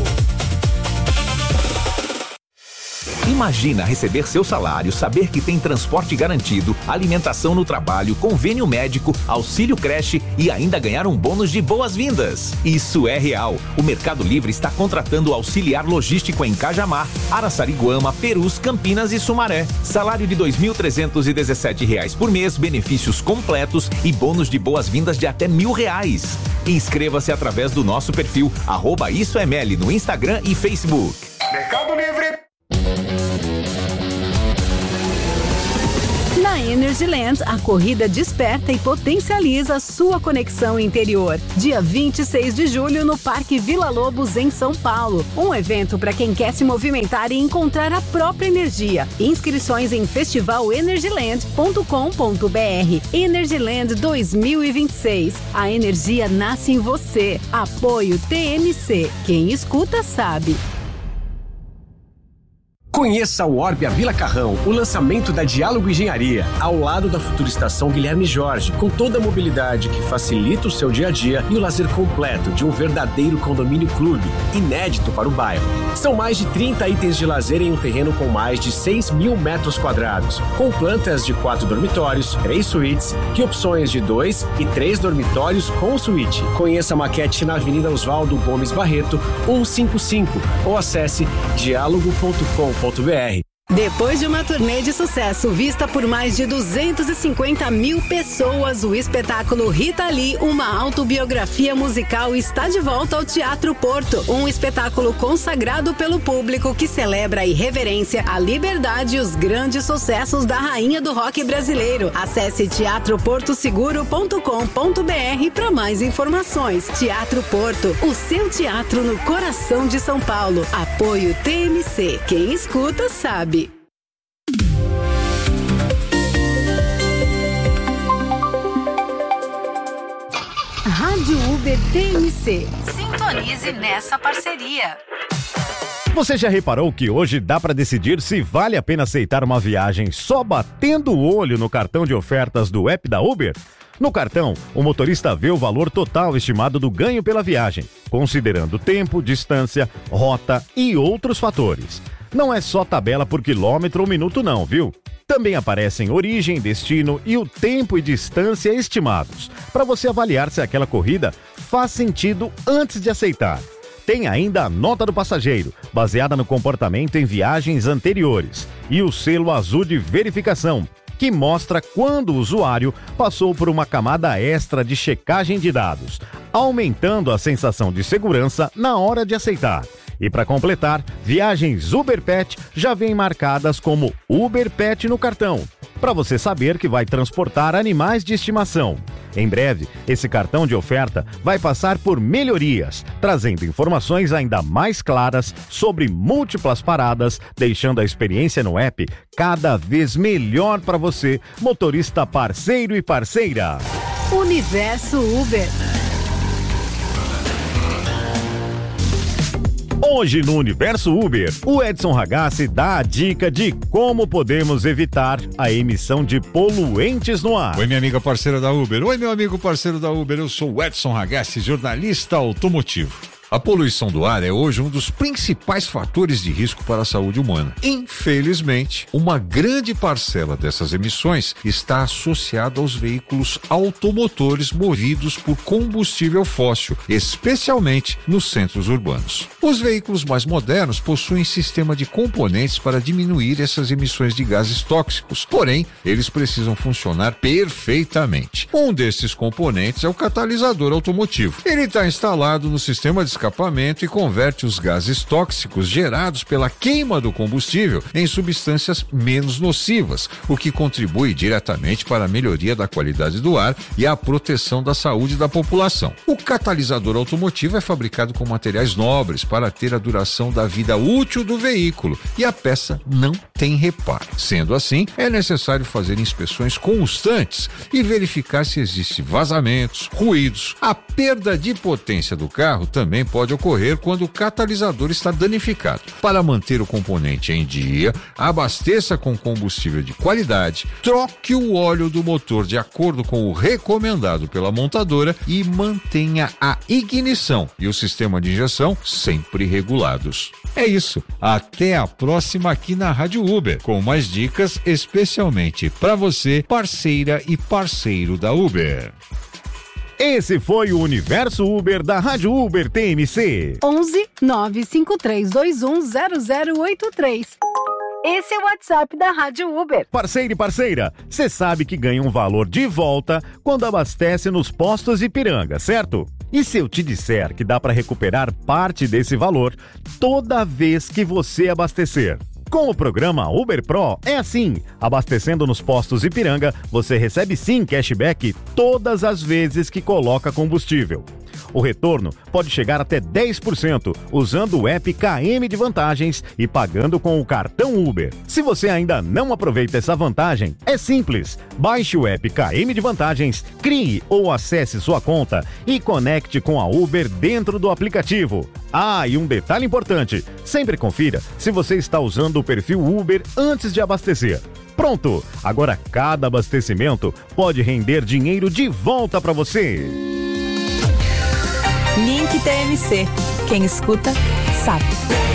Imagina receber seu salário, saber que tem transporte garantido, alimentação no trabalho, convênio médico, auxílio creche e ainda ganhar um bônus de boas-vindas. Isso é real. O Mercado Livre está contratando auxiliar logístico em Cajamar, Araçariguama, Perus, Campinas e Sumaré. Salário de R$ 2.317 por mês, benefícios completos e bônus de boas-vindas de até R$1.000. Inscreva-se através do nosso perfil @IsoEML no Instagram e Facebook. Mercado Livre. Na Energyland, a corrida desperta e potencializa sua conexão interior. Dia 26 de julho no Parque Vila Lobos, em São Paulo. Um evento para quem quer se movimentar e encontrar a própria energia. Inscrições em festivalenergyland.com.br. Energyland 2026. A energia nasce em você. Apoio TMC. Quem escuta sabe. Conheça o Orbia Vila Carrão, o lançamento da Diálogo Engenharia, ao lado da futura estação Guilherme Jorge, com toda a mobilidade que facilita o seu dia a dia e o lazer completo de um verdadeiro condomínio clube, inédito para o bairro. São mais de 30 itens de lazer em um terreno com mais de 6.000 metros quadrados, com plantas de 4 dormitórios, 3 suítes e opções de 2 e 3 dormitórios com suíte. Conheça a maquete na Avenida Oswaldo Gomes Barreto, 155, ou acesse diálogo.com.br. Depois de uma turnê de sucesso vista por mais de 250 mil pessoas, o espetáculo Rita Lee, uma autobiografia musical, está de volta ao Teatro Porto. Um espetáculo consagrado pelo público que celebra a irreverência, a liberdade e os grandes sucessos da rainha do rock brasileiro. Acesse teatroportoseguro.com.br para mais informações. Teatro Porto, o seu teatro no coração de São Paulo. Apoio TMC. Quem escuta sabe. Rádio Uber TMC. Sintonize nessa parceria. Você já reparou que hoje dá para decidir se vale a pena aceitar uma viagem só batendo o olho no cartão de ofertas do app da Uber? No cartão, o motorista vê o valor total estimado do ganho pela viagem, considerando tempo, distância, rota e outros fatores. Não é só tabela por quilômetro ou minuto não, viu? Também aparecem origem, destino e o tempo e distância estimados, para você avaliar se aquela corrida faz sentido antes de aceitar. Tem ainda a nota do passageiro, baseada no comportamento em viagens anteriores, e o selo azul de verificação, que mostra quando o usuário passou por uma camada extra de checagem de dados, aumentando a sensação de segurança na hora de aceitar. E para completar, viagens Uber Pet já vêm marcadas como Uber Pet no cartão, para você saber que vai transportar animais de estimação. Em breve, esse cartão de oferta vai passar por melhorias, trazendo informações ainda mais claras sobre múltiplas paradas, deixando a experiência no app cada vez melhor para você, motorista parceiro e parceira. Universo Uber. Hoje no Universo Uber, o Edson Ragazzi dá a dica de como podemos evitar a emissão de poluentes no ar. Oi, minha amiga parceira da Uber. Oi, meu amigo parceiro da Uber. Eu sou o Edson Ragazzi, jornalista automotivo. A poluição do ar é hoje um dos principais fatores de risco para a saúde humana. Infelizmente, uma grande parcela dessas emissões está associada aos veículos automotores movidos por combustível fóssil, especialmente nos centros urbanos. Os veículos mais modernos possuem sistema de componentes para diminuir essas emissões de gases tóxicos, porém, eles precisam funcionar perfeitamente. Um desses componentes é o catalisador automotivo. Ele está instalado no sistema de escapamento e converte os gases tóxicos gerados pela queima do combustível em substâncias menos nocivas, o que contribui diretamente para a melhoria da qualidade do ar e a proteção da saúde da população. O catalisador automotivo é fabricado com materiais nobres para ter a duração da vida útil do veículo e a peça não tem reparo. Sendo assim, é necessário fazer inspeções constantes e verificar se existem vazamentos, ruídos. A perda de potência do carro também pode ocorrer quando o catalisador está danificado. Para manter o componente em dia, abasteça com combustível de qualidade, troque o óleo do motor de acordo com o recomendado pela montadora e mantenha a ignição e o sistema de injeção sempre regulados. É isso. Até a próxima aqui na Rádio Uber, com mais dicas especialmente para você, parceira e parceiro da Uber. Esse foi o Universo Uber da Rádio Uber TMC. 11 95321 0083. Esse é o WhatsApp da Rádio Uber. Parceiro e parceira, você sabe que ganha um valor de volta quando abastece nos postos Ipiranga, certo? E se eu te disser que dá para recuperar parte desse valor toda vez que você abastecer? Com o programa Uber Pro é assim, abastecendo nos postos Ipiranga, você recebe sim cashback todas as vezes que coloca combustível. O retorno pode chegar até 10% usando o app KM de Vantagens e pagando com o cartão Uber. Se você ainda não aproveita essa vantagem, é simples. Baixe o app KM de Vantagens, crie ou acesse sua conta e conecte com a Uber dentro do aplicativo. Ah, e um detalhe importante, sempre confira se você está usando o perfil Uber antes de abastecer. Pronto, agora cada abastecimento pode render dinheiro de volta para você. Link TMC. Quem escuta, sabe.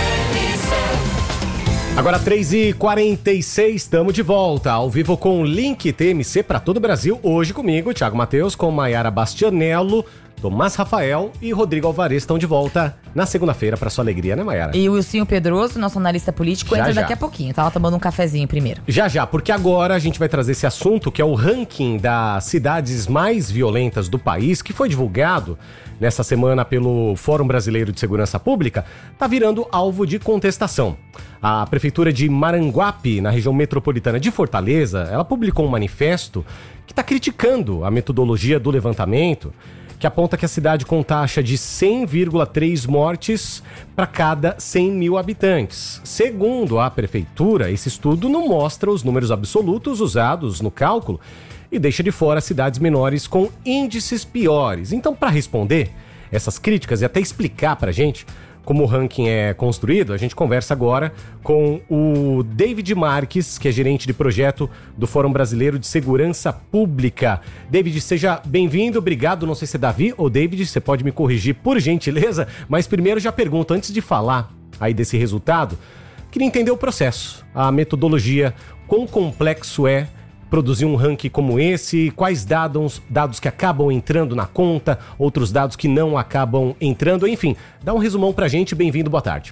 Agora 3h46, estamos de volta, ao vivo com o Link TMC para todo o Brasil. Hoje comigo, Thiago Matheus, com Maiara Bastianello, Tomás Rafael e Rodrigo Alvarez estão de volta na segunda-feira, para sua alegria, né, Maiara? E o Wilsinho Pedroso, nosso analista político, entra daqui a pouquinho. Tava tomando um cafezinho primeiro. Já, porque agora a gente vai trazer esse assunto, que é o ranking das cidades mais violentas do país, que foi divulgado nessa semana pelo Fórum Brasileiro de Segurança Pública, tá virando alvo de contestação. A Prefeitura de Maranguape, na região metropolitana de Fortaleza, ela publicou um manifesto que está criticando a metodologia do levantamento, que aponta que a cidade com taxa de 100,3 mortes para cada 100 mil habitantes. Segundo a prefeitura, esse estudo não mostra os números absolutos usados no cálculo e deixa de fora cidades menores com índices piores. Então, para responder essas críticas e até explicar para a gente como o ranking é construído, a gente conversa agora com o David Marques, que é gerente de projeto do Fórum Brasileiro de Segurança Pública. David, seja bem-vindo, obrigado. Não sei se é Davi ou David, você pode me corrigir por gentileza, mas primeiro já pergunto, antes de falar aí desse resultado, queria entender o processo, a metodologia, quão complexo é produzir um ranking como esse, quais dados que acabam entrando na conta, outros dados que não acabam entrando, enfim, dá um resumão pra gente. Bem-vindo, boa tarde.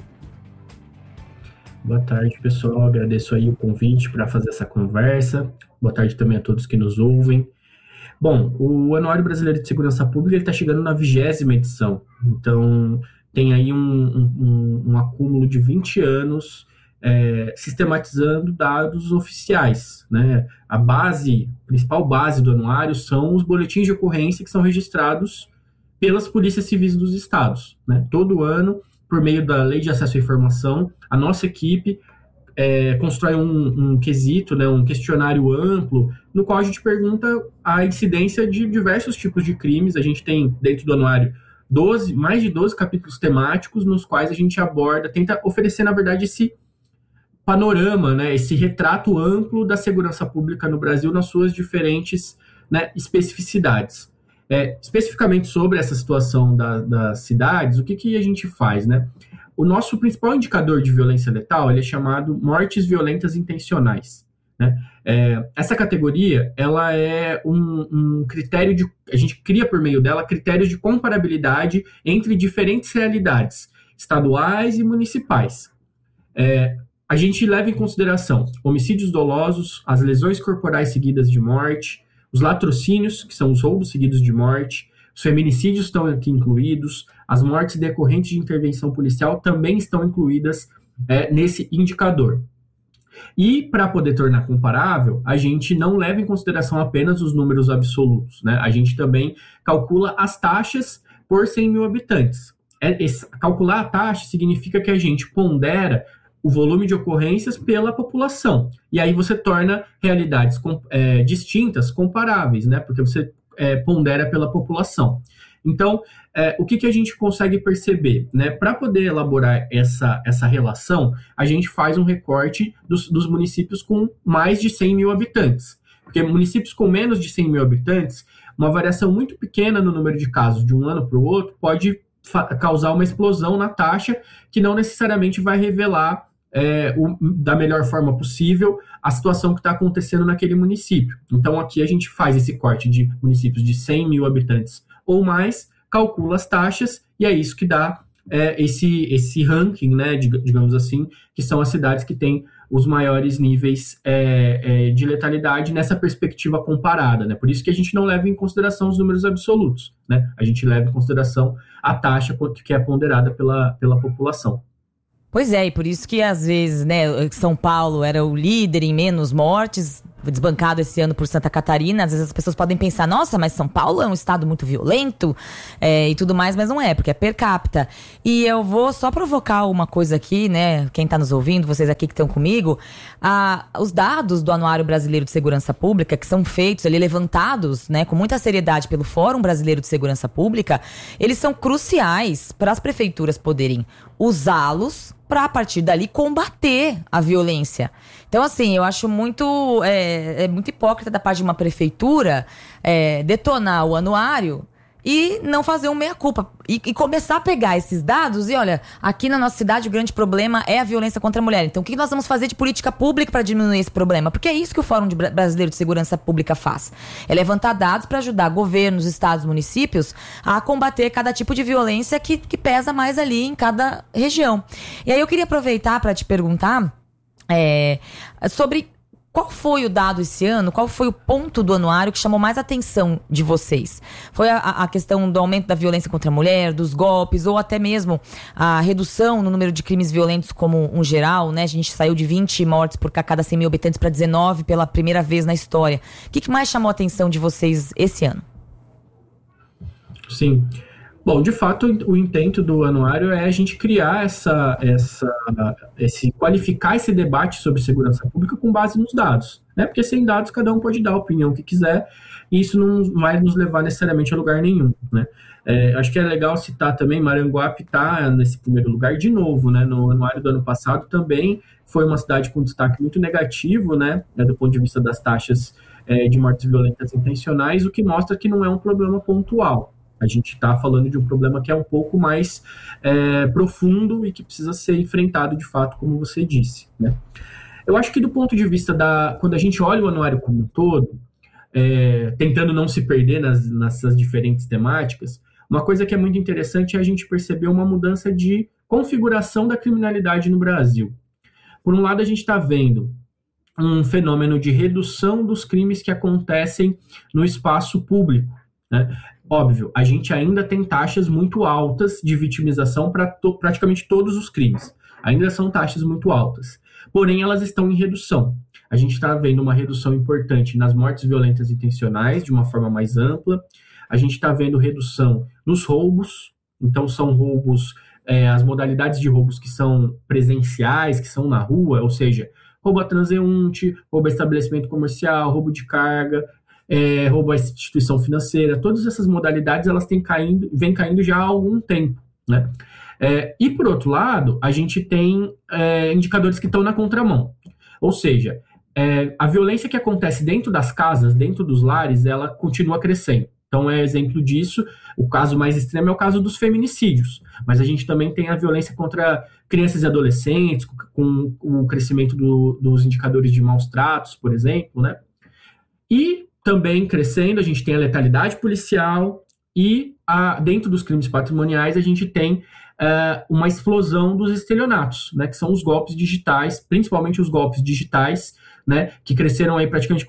Boa tarde, pessoal, agradeço aí o convite para fazer essa conversa, boa tarde também a todos que nos ouvem. Bom, o Anuário Brasileiro de Segurança Pública está chegando na 20ª edição, então tem aí um acúmulo de 20 anos sistematizando dados oficiais, né? A principal base do anuário são os boletins de ocorrência que são registrados pelas polícias civis dos estados, né? Todo ano, por meio da Lei de Acesso à Informação, a nossa equipe constrói um quesito, né, um questionário amplo, no qual a gente pergunta a incidência de diversos tipos de crimes. A gente tem, dentro do anuário, mais de 12 capítulos temáticos, nos quais a gente tenta oferecer, na verdade, esse panorama, né, esse retrato amplo da segurança pública no Brasil nas suas diferentes, né, especificidades. Especificamente sobre essa situação das cidades, o que a gente faz, né? O nosso principal indicador de violência letal, ele é chamado mortes violentas intencionais, né? Essa categoria, ela é um critério a gente cria por meio dela critérios de comparabilidade entre diferentes realidades, estaduais e municipais. A gente leva em consideração homicídios dolosos, as lesões corporais seguidas de morte, os latrocínios, que são os roubos seguidos de morte, os feminicídios estão aqui incluídos, as mortes decorrentes de intervenção policial também estão incluídas nesse indicador. E, para poder tornar comparável, a gente não leva em consideração apenas os números absolutos, né? A gente também calcula as taxas por 100 mil habitantes. Calcular a taxa significa que a gente pondera o volume de ocorrências pela população. E aí você torna realidades distintas, comparáveis, né? Porque você pondera pela população. Então, o que a gente consegue perceber? Né? Para poder elaborar essa relação, a gente faz um recorte dos municípios com mais de 100 mil habitantes. Porque municípios com menos de 100 mil habitantes, uma variação muito pequena no número de casos de um ano para o outro pode causar uma explosão na taxa que não necessariamente vai revelar da melhor forma possível a situação que está acontecendo naquele município. Então, aqui a gente faz esse corte de municípios de 100 mil habitantes ou mais, calcula as taxas, e é isso que dá esse ranking, né, digamos assim, que são as cidades que têm os maiores níveis de letalidade nessa perspectiva comparada, né? Por isso que a gente não leva em consideração os números absolutos, né? A gente leva em consideração a taxa que é ponderada pela população. Pois é, e por isso que às vezes, né, São Paulo era o líder em menos mortes, desbancado esse ano por Santa Catarina. Às vezes as pessoas podem pensar, nossa, mas São Paulo é um estado muito violento e tudo mais, mas não é, porque é per capita. E eu vou só provocar uma coisa aqui, né, quem tá nos ouvindo, vocês aqui que estão comigo, os dados do Anuário Brasileiro de Segurança Pública, que são feitos ali, levantados, né, com muita seriedade pelo Fórum Brasileiro de Segurança Pública, eles são cruciais para as prefeituras poderem usá-los para, a partir dali, combater a violência. Então, assim, eu acho muito hipócrita da parte de uma prefeitura detonar o anuário e não fazer um meia-culpa. E começar a pegar esses dados e, olha, aqui na nossa cidade o grande problema é a violência contra a mulher. Então, o que nós vamos fazer de política pública para diminuir esse problema? Porque é isso que o Fórum Brasileiro de Segurança Pública faz. É levantar dados para ajudar governos, estados, municípios a combater cada tipo de violência que pesa mais ali em cada região. E aí eu queria aproveitar para te perguntar sobre qual foi o dado esse ano, qual foi o ponto do anuário que chamou mais atenção de vocês? Foi a questão do aumento da violência contra a mulher, dos golpes, ou até mesmo a redução no número de crimes violentos como um geral, né? A gente saiu de 20 mortes por cada 100 mil habitantes para 19 pela primeira vez na história. O que mais chamou a atenção de vocês esse ano? Sim. Bom, de fato, o intento do anuário é a gente criar qualificar esse debate sobre segurança pública com base nos dados, né? Porque sem dados cada um pode dar a opinião que quiser e isso não vai nos levar necessariamente a lugar nenhum, né? Acho que é legal citar também, Maranguape está nesse primeiro lugar de novo, né? No anuário do ano passado também foi uma cidade com destaque muito negativo, né? Do ponto de vista das taxas de mortes violentas intencionais, o que mostra que não é um problema pontual. A gente está falando de um problema que é um pouco mais profundo e que precisa ser enfrentado de fato, como você disse, né? Eu acho que do ponto de vista quando a gente olha o anuário como um todo, tentando não se perder nessas diferentes temáticas, uma coisa que é muito interessante é a gente perceber uma mudança de configuração da criminalidade no Brasil. Por um lado, a gente está vendo um fenômeno de redução dos crimes que acontecem no espaço público, né? Óbvio, a gente ainda tem taxas muito altas de vitimização para praticamente todos os crimes. Ainda são taxas muito altas. Porém, elas estão em redução. A gente está vendo uma redução importante nas mortes violentas intencionais, de uma forma mais ampla. A gente está vendo redução nos roubos. Então, são roubos, as modalidades de roubos que são presenciais, que são na rua, ou seja, roubo a transeunte, roubo a estabelecimento comercial, roubo de carga, roubo à instituição financeira. Todas essas modalidades elas vêm caindo já há algum tempo, né? E por outro lado, a gente tem indicadores que estão na contramão, ou seja, a violência que acontece dentro das casas, dentro dos lares, ela continua crescendo. Então, exemplo disso, o caso mais extremo é o caso dos feminicídios, mas a gente também tem a violência contra crianças e adolescentes, com o crescimento dos indicadores de maus tratos, por exemplo, né? E também crescendo, a gente tem a letalidade policial e dentro dos crimes patrimoniais a gente tem uma explosão dos estelionatos, né, que são os golpes digitais, principalmente os golpes digitais, né, que cresceram aí praticamente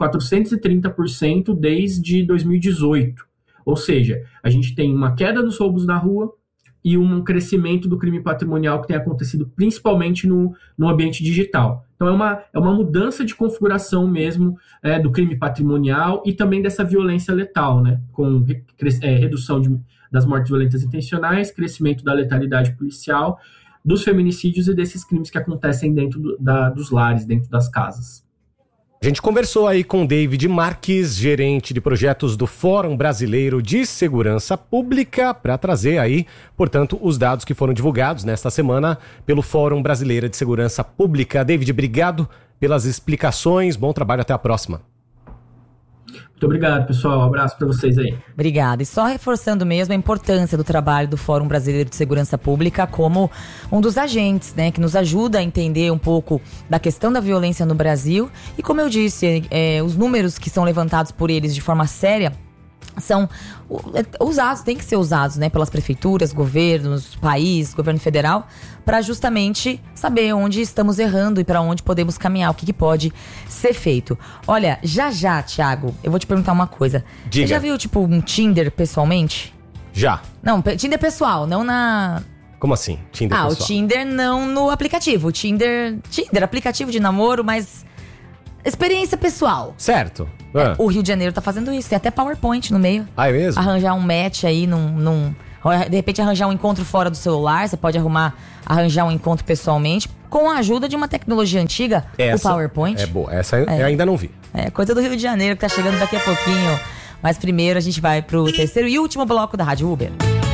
430% desde 2018. Ou seja, a gente tem uma queda dos roubos na rua e um crescimento do crime patrimonial que tem acontecido principalmente no ambiente digital. Então é uma mudança de configuração mesmo do crime patrimonial e também dessa violência letal, né? Com redução das mortes violentas intencionais, crescimento da letalidade policial, dos feminicídios e desses crimes que acontecem dentro dos lares, dentro das casas. A gente conversou aí com David Marques, gerente de projetos do Fórum Brasileiro de Segurança Pública, para trazer aí, portanto, os dados que foram divulgados nesta semana pelo Fórum Brasileiro de Segurança Pública. David, obrigado pelas explicações, bom trabalho, até a próxima. Muito obrigado, pessoal. Um abraço para vocês aí. Obrigada. E só reforçando mesmo a importância do trabalho do Fórum Brasileiro de Segurança Pública como um dos agentes, né, que nos ajuda a entender um pouco da questão da violência no Brasil. E como eu disse, os números que são levantados por eles de forma séria são usados, tem que ser usados, né, pelas prefeituras, governos, país, governo federal, para justamente saber onde estamos errando e para onde podemos caminhar, o que pode ser feito. Olha, já, Thiago, eu vou te perguntar uma coisa. Diga. Você já viu, tipo, um Tinder pessoalmente? Já. Não, Tinder pessoal, não na... Como assim? Tinder pessoal? O Tinder não no aplicativo. O Tinder, aplicativo de namoro, mas... experiência pessoal. Certo. O Rio de Janeiro tá fazendo isso. Tem até PowerPoint no meio. Ah, é mesmo? Arranjar um match aí de repente arranjar um encontro fora do celular. Você pode arranjar um encontro pessoalmente com a ajuda de uma tecnologia antiga, o PowerPoint. É boa. Essa eu ainda não vi. É coisa do Rio de Janeiro que tá chegando daqui a pouquinho. Mas primeiro a gente vai pro terceiro e último bloco da Rádio Uber.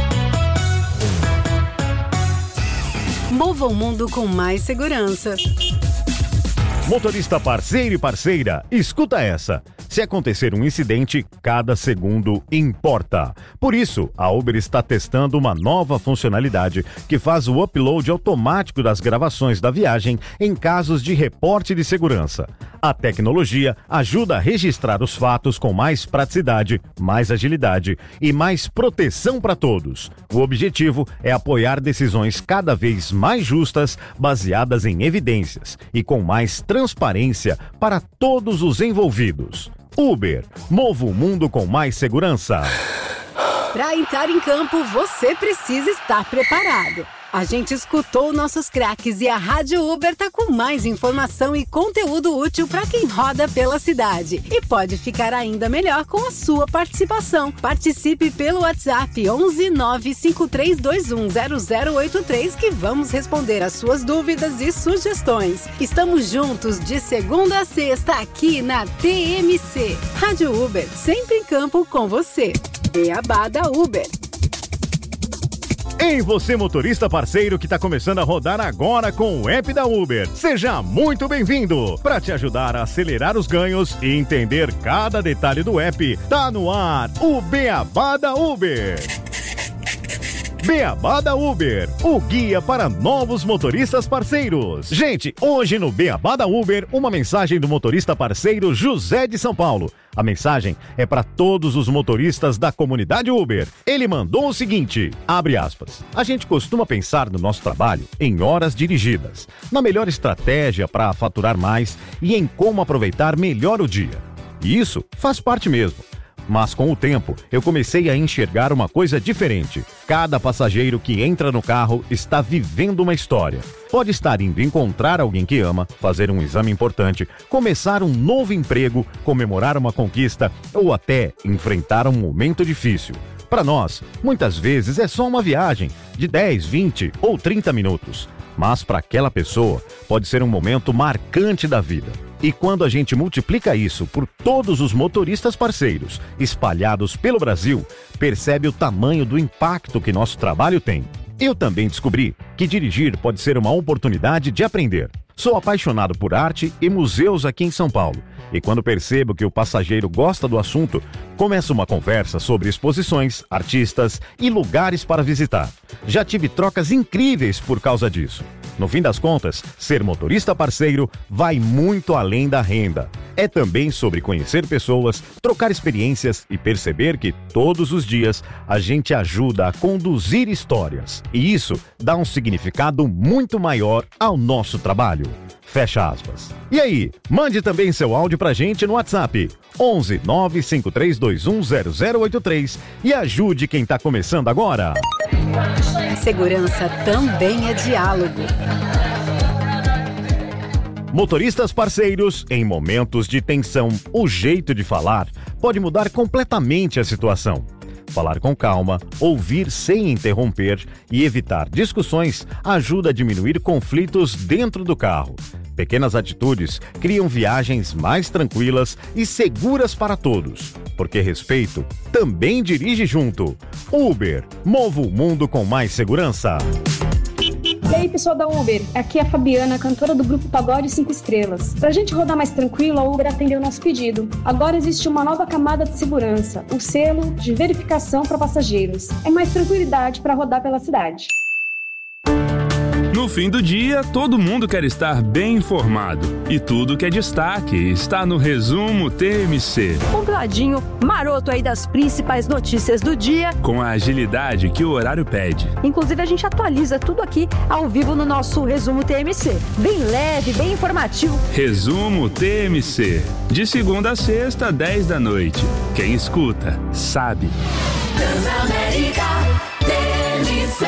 Mova o mundo com mais segurança. Motorista parceiro e parceira, escuta essa. Se acontecer um incidente, cada segundo importa. Por isso, a Uber está testando uma nova funcionalidade que faz o upload automático das gravações da viagem em casos de reporte de segurança. A tecnologia ajuda a registrar os fatos com mais praticidade, mais agilidade e mais proteção para todos. O objetivo é apoiar decisões cada vez mais justas, baseadas em evidências e com mais transparência para todos os envolvidos. Uber, mova o mundo com mais segurança. Para entrar em campo, você precisa estar preparado. A gente escutou nossos craques e a Rádio Uber tá com mais informação e conteúdo útil para quem roda pela cidade. E pode ficar ainda melhor com a sua participação. Participe pelo WhatsApp 11 95321 0083 que vamos responder as suas dúvidas e sugestões. Estamos juntos de segunda a sexta aqui na TMC. Rádio Uber, sempre em campo com você. Beabá da Uber. Ei, você motorista parceiro que está começando a rodar agora com o app da Uber. Seja muito bem-vindo! Para te ajudar a acelerar os ganhos e entender cada detalhe do app, tá no ar o Beabá da Uber. Beabá da Uber, o guia para novos motoristas parceiros. Gente, hoje no Beabá da Uber, uma mensagem do motorista parceiro José de São Paulo. A mensagem é para todos os motoristas da comunidade Uber. Ele mandou o seguinte, abre aspas, a gente costuma pensar no nosso trabalho em horas dirigidas, na melhor estratégia para faturar mais e em como aproveitar melhor o dia. E isso faz parte mesmo. Mas com o tempo, eu comecei a enxergar uma coisa diferente. Cada passageiro que entra no carro está vivendo uma história. Pode estar indo encontrar alguém que ama, fazer um exame importante, começar um novo emprego, comemorar uma conquista ou até enfrentar um momento difícil. Para nós, muitas vezes é só uma viagem de 10, 20 ou 30 minutos. Mas para aquela pessoa, pode ser um momento marcante da vida. E quando a gente multiplica isso por todos os motoristas parceiros espalhados pelo Brasil, percebe o tamanho do impacto que nosso trabalho tem. Eu também descobri que dirigir pode ser uma oportunidade de aprender. Sou apaixonado por arte e museus aqui em São Paulo. E quando percebo que o passageiro gosta do assunto, começa uma conversa sobre exposições, artistas e lugares para visitar. Já tive trocas incríveis por causa disso. No fim das contas, ser motorista parceiro vai muito além da renda. É também sobre conhecer pessoas, trocar experiências e perceber que todos os dias a gente ajuda a conduzir histórias. E isso dá um significado muito maior ao nosso trabalho. Fecha aspas. E aí, mande também seu áudio pra gente no WhatsApp 11 95321 0083 e ajude quem tá começando agora. Segurança também é diálogo. Motoristas parceiros, em momentos de tensão, o jeito de falar pode mudar completamente a situação. Falar com calma, ouvir sem interromper e evitar discussões ajuda a diminuir conflitos dentro do carro. Pequenas atitudes criam viagens mais tranquilas e seguras para todos. Porque respeito também dirige junto. Uber, mova o mundo com mais segurança. E aí, pessoal da Uber, aqui é a Fabiana, cantora do grupo Pagode 5 Estrelas. Pra gente rodar mais tranquilo, a Uber atendeu o nosso pedido. Agora existe uma nova camada de segurança, o selo de verificação para passageiros. É mais tranquilidade para rodar pela cidade. No fim do dia, todo mundo quer estar bem informado. E tudo que é destaque está no Resumo TMC. Compladinho, maroto aí das principais notícias do dia. Com a agilidade que o horário pede. Inclusive, a gente atualiza tudo aqui ao vivo no nosso Resumo TMC. Bem leve, bem informativo. Resumo TMC. De segunda a sexta, 10 da noite. Quem escuta, sabe. Transamérica TMC.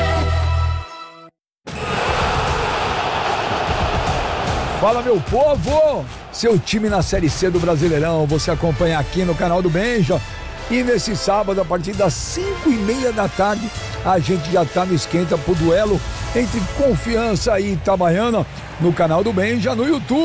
Fala, meu povo! Seu time na Série C do Brasileirão, você acompanha aqui no canal do Benja. E nesse sábado, a partir das 5:30 da tarde, a gente já tá no esquenta pro duelo entre Confiança e Itabaiana no canal do Benja no YouTube.